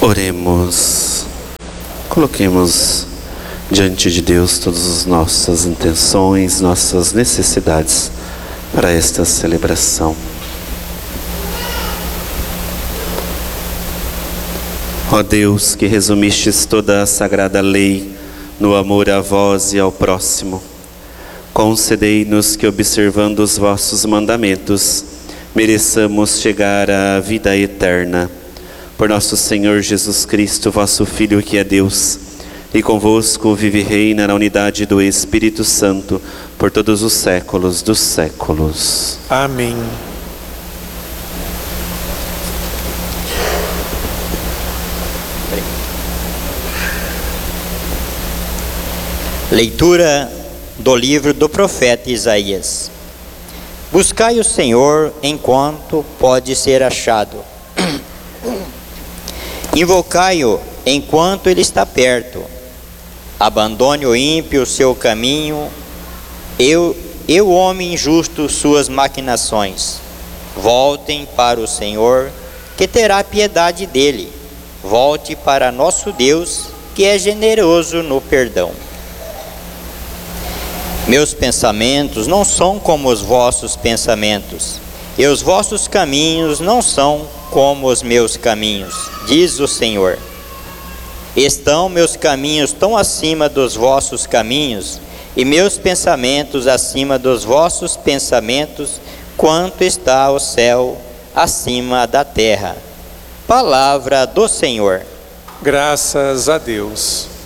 Oremos. Coloquemos diante de Deus todas as nossas intenções, nossas necessidades para esta celebração. Ó Deus, que resumistes toda a sagrada lei no amor a vós e ao próximo, concedei-nos que, observando os vossos mandamentos, mereçamos chegar à vida eterna. Por nosso Senhor Jesus Cristo, vosso Filho, que é Deus, e convosco vive e reina na unidade do Espírito Santo, por todos os séculos dos séculos. Amém. Leitura do livro do profeta Isaías. Buscai o Senhor enquanto pode ser achado. Invocai-o enquanto ele está perto. Abandone o ímpio seu caminho, e o homem injusto suas maquinações. Voltem para o Senhor, que terá piedade dele. Volte para nosso Deus, que é generoso no perdão. Meus pensamentos não são como os vossos pensamentos, e os vossos caminhos não são como os meus caminhos, diz o Senhor. Estão meus caminhos tão acima dos vossos caminhos, e meus pensamentos acima dos vossos pensamentos, quanto está o céu acima da terra. Palavra do Senhor. Graças a Deus.